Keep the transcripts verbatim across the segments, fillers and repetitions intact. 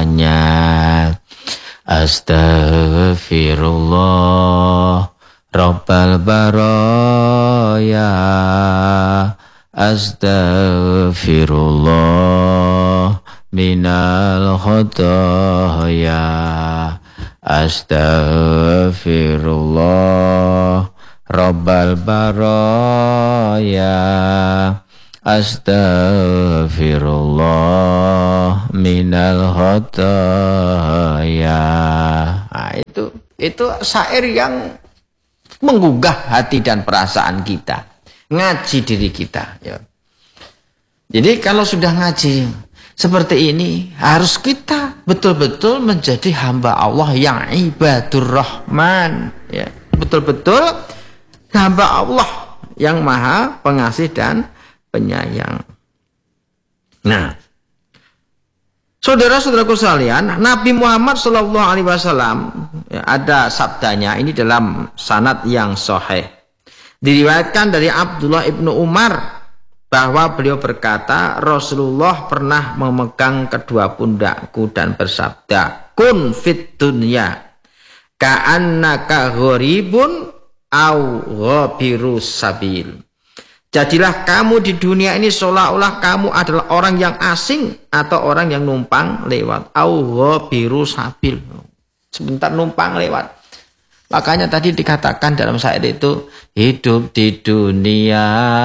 semuanya. Astaghfirullah Rabbal baraya. Astaghfirullah minal khotoya. Astaghfirullah Rabbal baraya. Astaghfirullah minal khotoya. Nah, itu itu syair yang menggugah hati dan perasaan kita, ngaji diri kita. Ya. Jadi kalau sudah ngaji seperti ini, harus kita betul-betul menjadi hamba Allah yang ibadur rahman. Ya. Betul-betul hamba Allah yang maha pengasih dan penyayang. Nah, saudara-saudaraku sekalian, Nabi Muhammad shallallahu alaihi wasallam ya, ada sabdanya ini dalam sanad yang sahih. Diriwayatkan dari Abdullah ibnu Umar bahwa beliau berkata, Rasulullah pernah memegang kedua pundakku dan bersabda, kun fit dunya ka'annaka gharibun au ghabirus sabil. Jadilah kamu di dunia ini seolah-olah kamu adalah orang yang asing atau orang yang numpang lewat. Au ghabirus sabil. Sebentar numpang lewat. Makanya tadi dikatakan dalam syair itu, hidup di dunia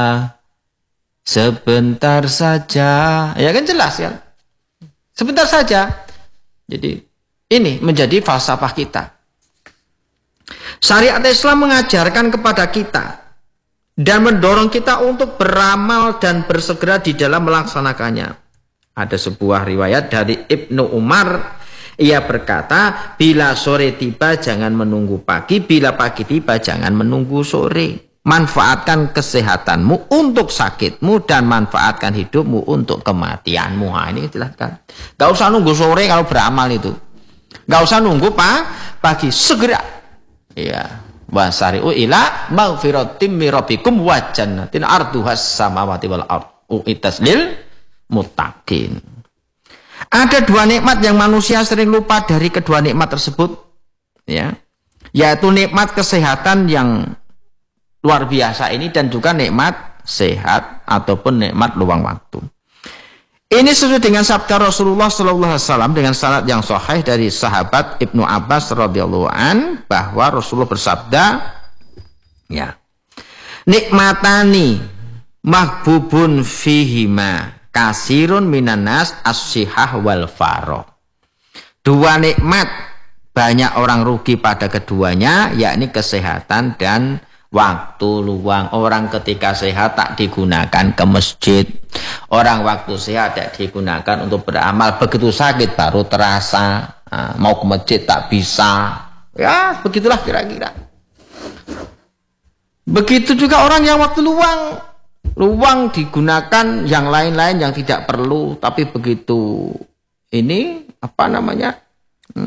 sebentar saja. Ya kan jelas kan? Sebentar saja. Jadi ini menjadi falsafah kita. Syariat Islam mengajarkan kepada kita dan mendorong kita untuk beramal dan bersegera di dalam melaksanakannya. Ada sebuah riwayat dari Ibnu Umar. Ia berkata, bila sore tiba jangan menunggu pagi, bila pagi tiba jangan menunggu sore. Manfaatkan kesehatanmu untuk sakitmu dan manfaatkan hidupmu untuk kematianmu. Nah, ini jelaskan. Gak usah nunggu sore kalau beramal itu. Gak usah nunggu pak pagi, segera. Ya. Wasari'u ila maghfiratim min rabbikum wa jannatin arduhas samawati wal ardh u'iddat lil muttaqin. Ada dua nikmat yang manusia sering lupa dari kedua nikmat tersebut, ya, yaitu nikmat kesehatan yang luar biasa ini dan juga nikmat sehat ataupun nikmat luang waktu. Ini sesuai dengan sabda Rasulullah shallallahu alaihi wasallam dengan sanad yang sahih dari sahabat Ibnu Abbas radhiyallahu an bahwa Rasulullah bersabda, ya, nikmatani mahbubun fihima kasirun minan nas as-sihah wal faragh. Dua nikmat banyak orang rugi pada keduanya, yakni kesehatan dan waktu luang. Orang ketika sehat tak digunakan ke masjid. Orang waktu sehat tak digunakan untuk beramal. Begitu sakit baru terasa. Nah, mau ke masjid tak bisa. Ya, begitulah kira-kira. Begitu juga orang yang waktu luang. Luang digunakan yang lain-lain yang tidak perlu. Tapi begitu ini, apa namanya, hmm,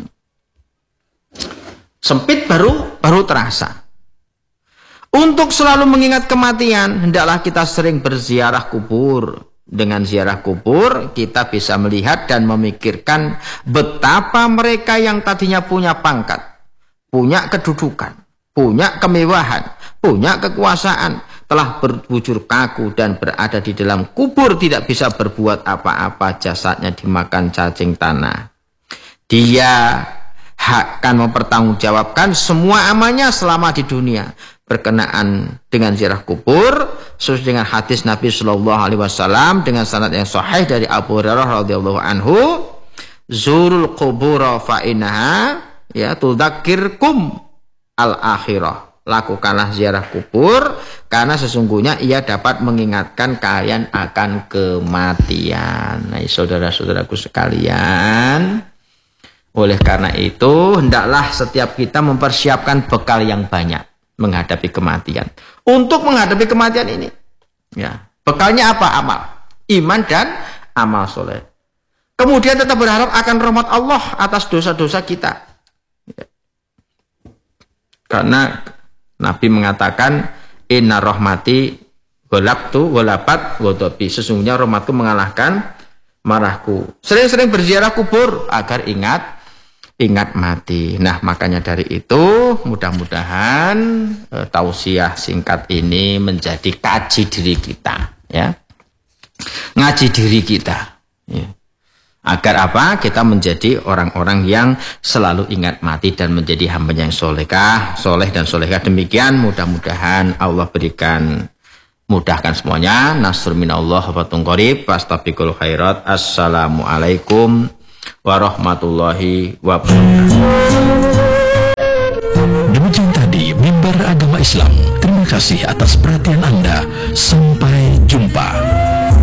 sempit baru baru terasa. Untuk selalu mengingat kematian, hendaklah kita sering berziarah kubur. Dengan ziarah kubur, kita bisa melihat dan memikirkan betapa mereka yang tadinya punya pangkat, punya kedudukan, punya kemewahan, punya kekuasaan, telah berbujur kaku dan berada di dalam kubur, tidak bisa berbuat apa-apa, jasadnya dimakan cacing tanah. Dia akan mempertanggungjawabkan semua amalnya selama di dunia. Berkenaan dengan ziarah kubur, sesuai dengan hadis Nabi Shallallahu Alaihi Wasallam dengan sanad yang sahih dari Abu Hurairah radhiyallahu anhu, zurul kubur fa innaha ya tudzakirkum al akhirah. Lakukanlah ziarah kubur karena sesungguhnya ia dapat mengingatkan kalian akan kematian. Nah, saudara-saudaraku sekalian, oleh karena itu hendaklah setiap kita mempersiapkan bekal yang banyak menghadapi kematian. Untuk menghadapi kematian ini, ya, bekalnya apa? Amal, iman dan amal soleh. Kemudian tetap berharap akan rahmat Allah atas dosa-dosa kita, ya. Karena Nabi mengatakan, inna rahmati ghalabtu ghalabat ghadabi. Sesungguhnya rahmatku mengalahkan marahku. Sering-sering berziarah kubur agar ingat ingat mati. Nah, makanya dari itu mudah-mudahan e, tausiah singkat ini menjadi kaji diri kita, ya. Ngaji diri kita, ya. Agar apa? Kita menjadi orang-orang yang selalu ingat mati dan menjadi hamba yang solehah, soleh dan solehah. Demikian mudah-mudahan Allah berikan mudahkan semuanya. Nasrun minallah wa fatun qarib. Fastabiqul khairat. Assalamualaikum warahmatullahi wabarakatuh. Demikian tadi Mimbar Agama Islam. Terima kasih atas perhatian Anda. Sampai jumpa.